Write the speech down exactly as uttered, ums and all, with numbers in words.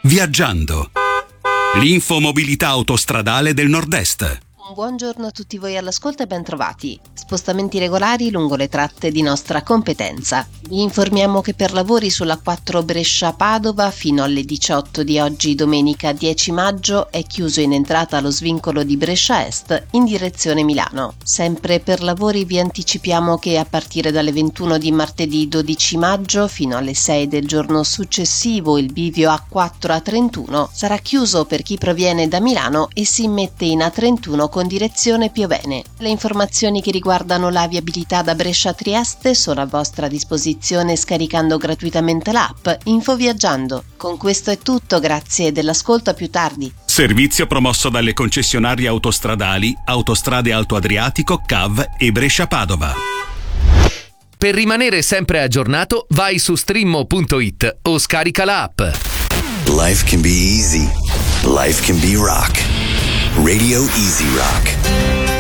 Viaggiando. L'infomobilità autostradale del Nord-Est. Un buongiorno a tutti voi all'ascolto e ben trovati. Spostamenti regolari lungo le tratte di nostra competenza. Vi informiamo che per lavori sulla quattro Brescia-Padova fino alle diciotto di oggi, domenica dieci maggio, è chiuso in entrata lo svincolo di Brescia Est in direzione Milano. Sempre per lavori vi anticipiamo che a partire dalle ventuno di martedì dodici maggio fino alle sei del giorno successivo il bivio A quattro A trentuno sarà chiuso per chi proviene da Milano e si immette in A trentuno con direzione Piovene. Le informazioni che riguardano la viabilità da Brescia a Trieste sono a vostra disposizione scaricando gratuitamente l'app Info Viaggiando. Con questo è tutto, grazie dell'ascolto, a più tardi. Servizio promosso dalle concessionarie autostradali Autostrade Alto Adriatico, C A V e Brescia-Padova. Per rimanere sempre aggiornato, vai su streammo punto it o scarica l'app. Life can be easy. Life can be rock. Radio Easy Rock.